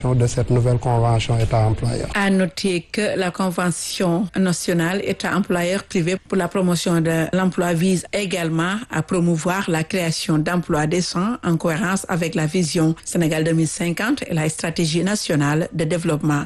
de cette nouvelle convention État-employeur. À noter que la convention nationale État-employeur privé pour la promotion de l'emploi vise également à promouvoir la création d'emplois décents en cohérence avec la vision Sénégal 2050 et la stratégie nationale de développement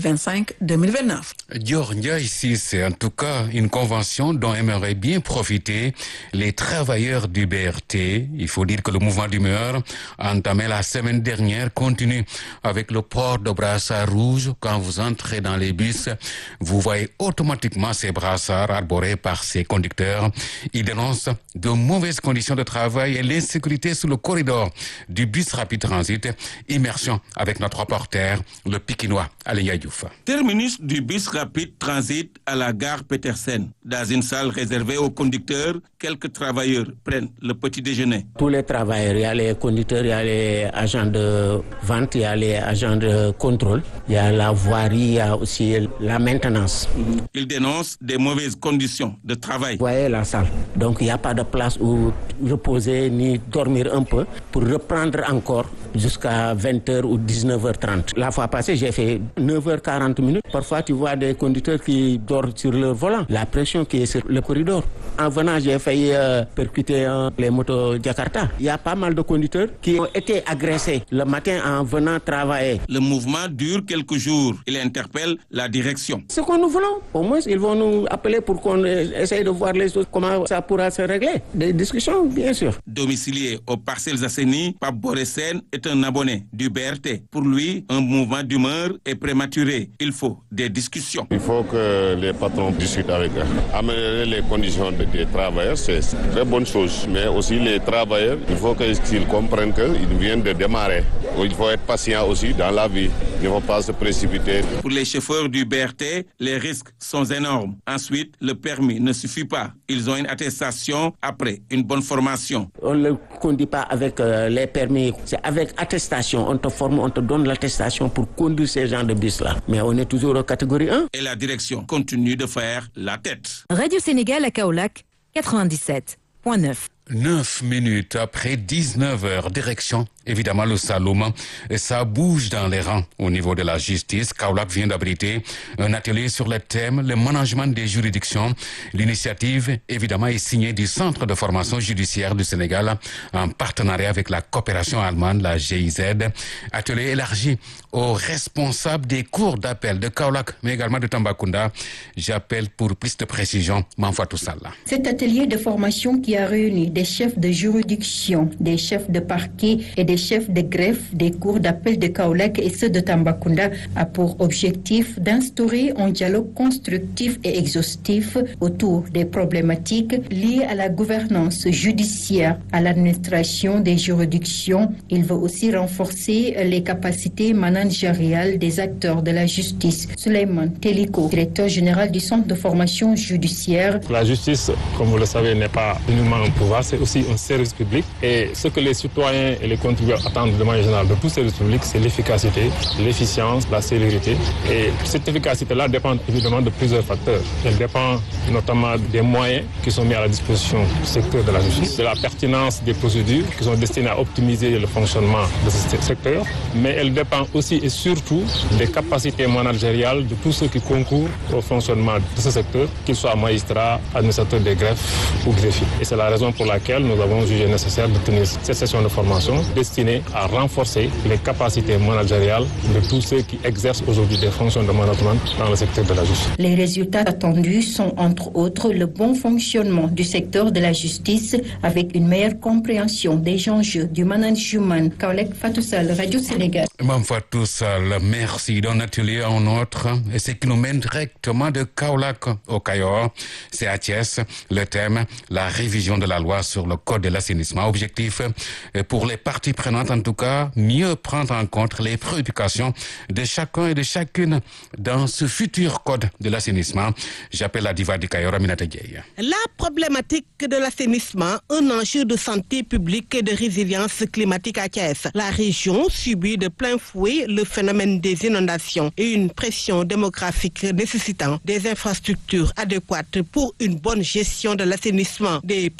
2025-2029. Dior Ndiaye, ici, c'est en tout cas une convention dont aimeraient bien profiter les travailleurs du BRT. Il faut dire que le mouvement d'humeur entamé la semaine dernière continue avec le port de brassards rouges. Quand vous entrez dans les bus, vous voyez automatiquement ces brassards arborés par ces conducteurs. Ils dénoncent de mauvaises conditions de travail et l'insécurité sur le corridor du bus Rapid Transit. Immersion avec notre reporter, le Pikinois Aléa Diouf. Terminus du bus Rapid Transit à la gare Petersen. Dans une salle réservée aux conducteurs, quelques travailleurs prennent le petit déjeuner. Tous les travailleurs, il y a les conducteurs, il y a les agents de vente, il y a les agents de contrôle, il y a la voirie, il y a aussi la maintenance. Ils dénoncent des mauvaises conditions de travail. Vous voyez la salle, donc il n'y a pas de place où reposer ni dormir un peu pour reprendre encore jusqu'à 20h ou 19h30. La fois passée, j'ai fait 9h40. Parfois, tu vois des conducteurs qui dorment sur le volant. La pression qui est sur le corridor. En venant, j'ai failli percuter les motos Jakarta. Il y a pas mal de conducteurs qui ont été agressés le matin en venant travailler. Le mouvement dure quelques jours. Il interpelle la direction. Ce que nous voulons, au moins, ils vont nous appeler pour qu'on essaye de voir les choses, comment ça pourra se régler. Des discussions, bien sûr. Domicilié aux Parcelles Assainies, Pape Boressen est un abonné du BRT. Pour lui, un mouvement d'humeur est prématuré. Il faut des discussions. Il faut que les patrons discutent avec eux. Améliorer les conditions des travailleurs, c'est une très bonne chose. Mais aussi les travailleurs, il faut qu'ils comprennent qu'ils viennent de démarrer. Il faut être patient aussi dans la vie. Il ne faut pas se précipiter. Pour les chauffeurs du BRT, les risques sont énormes. Ensuite, le permis ne suffit pas. Ils ont une attestation après une bonne formation. On ne le conduit pas avec les permis. C'est avec attestation. On te forme, on te donne l'attestation pour conduire ces genres de bus-là. Mais on est toujours en catégorie 1. Et la direction continue de faire la tête. Radio Sénégal à Kaolack, 97.9. 9 minutes après 19h, direction évidemment le Saloum. Et ça bouge dans les rangs au niveau de la justice. Kaolack vient d'abriter un atelier sur le thème le management des juridictions. L'initiative évidemment est signée du Centre de formation judiciaire du Sénégal en partenariat avec la coopération allemande, la GIZ. Atelier élargi aux responsables des cours d'appel de Kaolack mais également de Tambacounda. J'appelle pour plus de précision Manfatou Salla. Cet atelier de formation qui a réuni des chefs de juridiction, des chefs de parquet et des chefs de greffe des cours d'appel de Kaolack et ceux de Tambacounda a pour objectif d'instaurer un dialogue constructif et exhaustif autour des problématiques liées à la gouvernance judiciaire, à l'administration des juridictions. Il veut aussi renforcer les capacités managériales des acteurs de la justice. Souleymane Teliko, directeur général du Centre de formation judiciaire. La justice, comme vous le savez, n'est pas uniquement un pouvoir, c'est aussi un service public. Et ce que les citoyens et les contribuables attendent de manière générale de tout service public, c'est l'efficacité, l'efficience, la célérité. Et cette efficacité-là dépend évidemment de plusieurs facteurs. Elle dépend notamment des moyens qui sont mis à la disposition du secteur de la justice, de la pertinence des procédures qui sont destinées à optimiser le fonctionnement de ce secteur. Mais elle dépend aussi et surtout des capacités managériales de tous ceux qui concourent au fonctionnement de ce secteur, qu'ils soient magistrats, administrateurs des greffes ou greffiers. Et c'est la raison pour laquelle nous avons jugé nécessaire de tenir cette session de formation destinée à renforcer les capacités managériales de tous ceux qui exercent aujourd'hui des fonctions de management dans le secteur de la justice. Les résultats attendus sont entre autres le bon fonctionnement du secteur de la justice avec une meilleure compréhension des enjeux du management. Kaolack, Fatou Sall, Radio Sénégal. Mme Fatou Sall, merci. D'un atelier à un autre, et ce qui nous mène directement de Kaolack au Cayor, c'est à Thiès, le thème, la révision de la loi sur le code de l'assainissement. Objectif, pour les parties prenantes en tout cas, mieux prendre en compte les préoccupations de chacun et de chacune dans ce futur code de l'assainissement. J'appelle la diva du Cayor, Aminata Dieye. La problématique de l'assainissement, un enjeu de santé publique et de résilience climatique à Thiès. La région subit de plein fouet le phénomène des inondations et une pression démographique nécessitant des infrastructures adéquates pour une bonne gestion de l'assainissement. Des préoccupations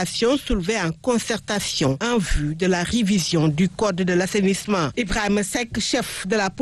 préoccupations soulevées en concertation en vue de la révision du code de l'assainissement. Ibrahima Seck, chef de la